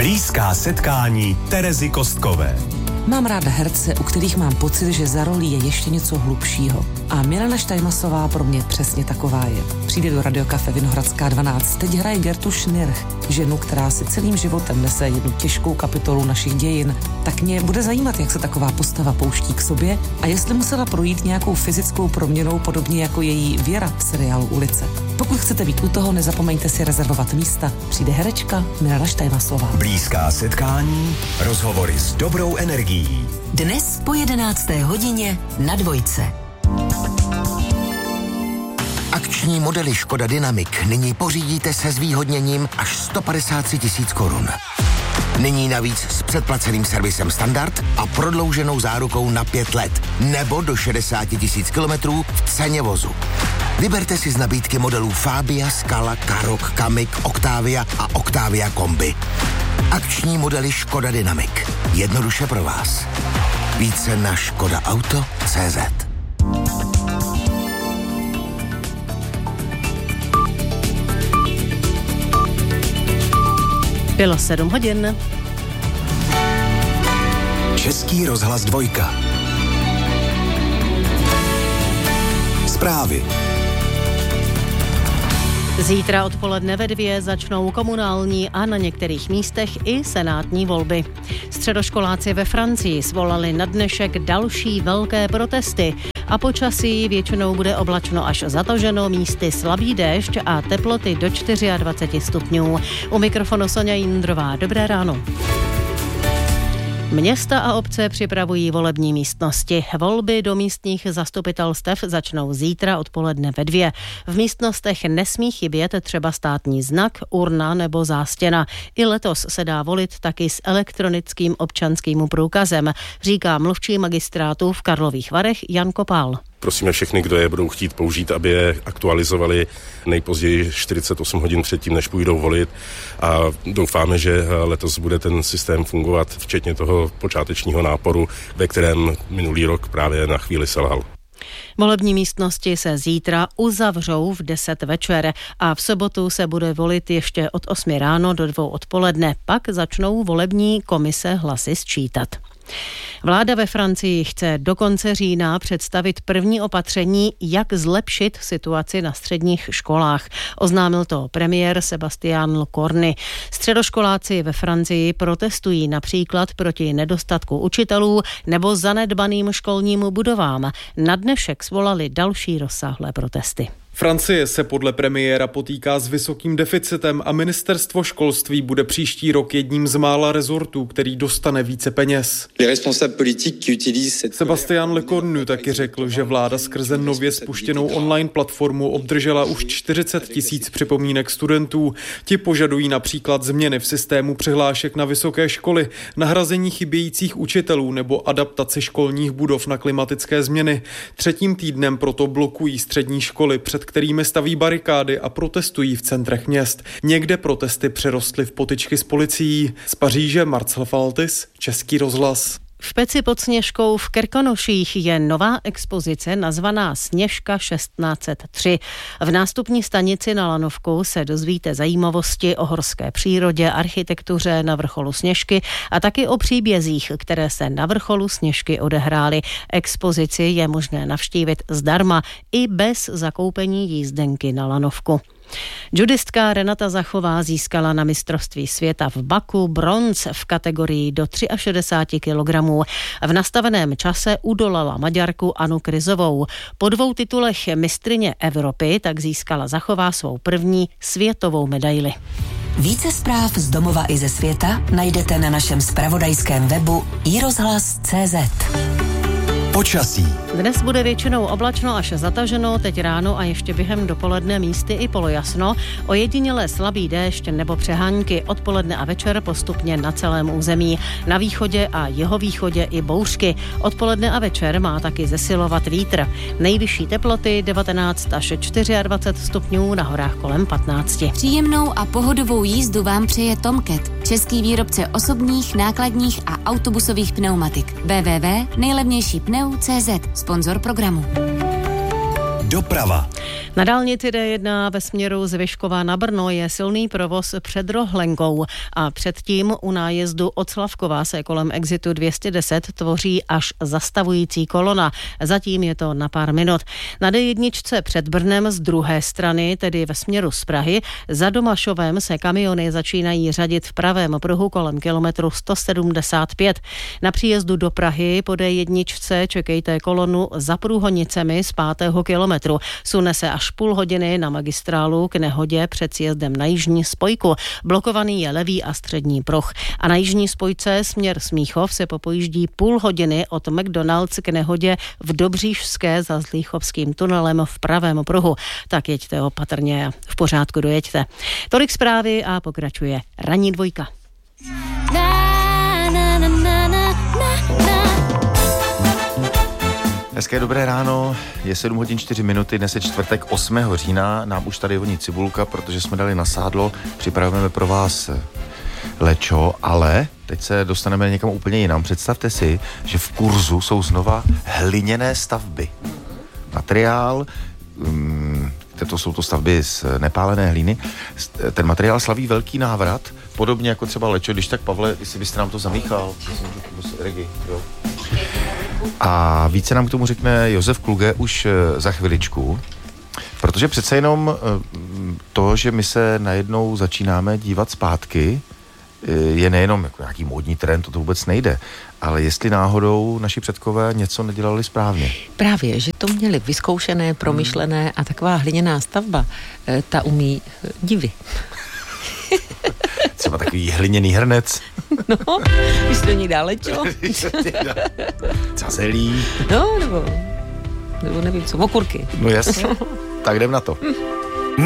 Blízká setkání Terezy Kostkové. Mám ráda herce, u kterých mám pocit, že za rolí je ještě něco hlubšího. A Milena Štajmasová pro mě přesně taková je. Přijde do Radiokafe Vinohradská 12. Teď hraje Gertu Schnirch, ženu, která si celým životem nese jednu těžkou kapitolu našich dějin. Tak mě bude zajímat, jak se taková postava pouští k sobě a jestli musela projít nějakou fyzickou proměnou, podobně jako její Věra v seriálu Ulice. Pokud chcete být u toho, nezapomeňte si rezervovat místa. Přijde herečka Milena Štajmasová. Blízká setkání, rozhovory s dobrou energií. Dnes po 11. hodině na Dvojce. Akční modely Škoda Dynamic nyní pořídíte se zvýhodněním až 153 000 korun. Nyní navíc s předplaceným servisem standard a prodlouženou zárukou na 5 let nebo do 60 000 kilometrů v ceně vozu. Vyberte si z nabídky modelů Fabia, Scala, Karoq, Kamiq, Octavia a Octavia Kombi. Akční modely Škoda Dynamic. Jednoduše pro vás. Více na škodaauto.cz. Bylo 7 hodin. Český rozhlas 2. Zprávy. Zítra odpoledne ve 2 začnou komunální a na některých místech i senátní volby. Středoškoláci ve Francii svolali na dnešek další velké protesty a počasí většinou bude oblačno až zataženo, místy slabý déšť a teploty do 24 stupňů. U mikrofonu Soňa Jindrová. Dobré ráno. Města a obce připravují volební místnosti. Volby do místních zastupitelstev začnou zítra odpoledne ve 2. V místnostech nesmí chybět třeba státní znak, urna nebo zástěna. I letos se dá volit taky s elektronickým občanským průkazem, říká mluvčí magistrátu v Karlových Varech Jan Kopál. Prosíme všechny, kdo je budou chtít použít, aby je aktualizovali nejpozději 48 hodin předtím, než půjdou volit, a doufáme, že letos bude ten systém fungovat, včetně toho počátečního náporu, ve kterém minulý rok právě na chvíli selhal. Volební místnosti se zítra uzavřou v 10 večer a v sobotu se bude volit ještě od 8 ráno do 2 odpoledne. Pak začnou volební komise hlasy sčítat. Vláda ve Francii chce do konce října představit první opatření, jak zlepšit situaci na středních školách. Oznámil to premiér Sébastien Lecornu. Středoškoláci ve Francii protestují například proti nedostatku učitelů nebo zanedbaným školním budovám. Na dnešek svolali další rozsáhlé protesty. Francie se podle premiéra potýká s vysokým deficitem a ministerstvo školství bude příští rok jedním z mála rezortů, který dostane více peněz. Sébastien Lecornu taky řekl, že vláda skrze nově spuštěnou online platformu obdržela už 40 000 připomínek studentů. Ti požadují například změny v systému přihlášek na vysoké školy, nahrazení chybějících učitelů nebo adaptaci školních budov na klimatické změny. 3. týdnem proto blokují střední školy, před kterými staví barikády a protestují v centrech měst. Někde protesty přerostly v potyčky s policií. Z Paříže Marcel Faltis, Český rozhlas. V Peci pod Sněžkou v Krkonoších je nová expozice nazvaná Sněžka 1603. V nástupní stanici na Lanovku se dozvíte zajímavosti o horské přírodě, architektuře na vrcholu Sněžky a taky o příbězích, které se na vrcholu Sněžky odehrály. Expozici je možné navštívit zdarma i bez zakoupení jízdenky na Lanovku. Judistka Renata Zachová získala na mistrovství světa v Baku bronz v kategorii do 63 kg. V nastaveném čase udolala Maďarku Anu Kryzovou. Po 2 titulech mistryně Evropy tak získala Zachová svou první světovou medaili. Více zpráv z domova i ze světa najdete na našem zpravodajském webu iRozhlas.cz. Počasí. Dnes bude většinou oblačno až zataženo, teď ráno a ještě během dopoledne místy i polojasno. Ojedinělé slabý déšť nebo přehánky odpoledne a večer postupně na celém území. Na východě a jihovýchodě i bouřky. Odpoledne a večer má taky zesilovat vítr. Nejvyšší teploty 19 až 24 stupňů, na horách kolem 15. Příjemnou a pohodovou jízdu vám přeje Tomcat, český výrobce osobních, nákladních a autobusových pneumatik. www.nejlevnějšípneu.cz, sponzor programu. Doprava. Na dálnici D1 ve směru z Vyškova na Brno je silný provoz před Rohlenkou a předtím u nájezdu od Slavkova se kolem exitu 210 tvoří až zastavující kolona. Zatím je to na pár minut. Na D1 před Brnem z druhé strany, tedy ve směru z Prahy, za Domašovem se kamiony začínají řadit v pravém pruhu kolem kilometru 175. Na příjezdu do Prahy po D1 čekejte kolonu za Průhonicemi z 5. kilometru. Sune se až půl hodiny na magistrálu k nehodě před sjezdem na jižní spojku. Blokovaný je levý a střední pruh. A na jižní spojce směr Smíchov se popojíždí půl hodiny od McDonald's k nehodě v Dobříšské za Zlíchovským tunelem v pravém pruhu. Tak jeďte opatrně a v pořádku dojeďte. Tolik zprávy a pokračuje ranní dvojka. Hezké dobré ráno, je 7 hodin 4 minuty, dnes je čtvrtek 8. října, nám už tady voní cibulka, protože jsme dali na sádlo, připravujeme pro vás lečo, ale teď se dostaneme někam úplně jinam. Představte si, že v kurzu jsou znova hliněné stavby. Materiál, jsou to stavby z nepálené hlíny, ten materiál slaví velký návrat, podobně jako třeba lečo, když tak Pavle, jestli byste nám to zamíchal, jo. A více nám k tomu řekne Josef Kluge už za chviličku, protože přece jenom to, že my se najednou začínáme dívat zpátky, je nejenom jako nějaký módní trend, to vůbec nejde, ale jestli náhodou naši předkové něco nedělali správně. Právě, že to měli vyzkoušené, promyšlené a taková hliněná stavba, ta umí divy. Třeba takový hliněný hrnec. No, když do ní dá lečo. Cazelí. No, nebo nevím co, okurky. No jasně, tak jdem na to.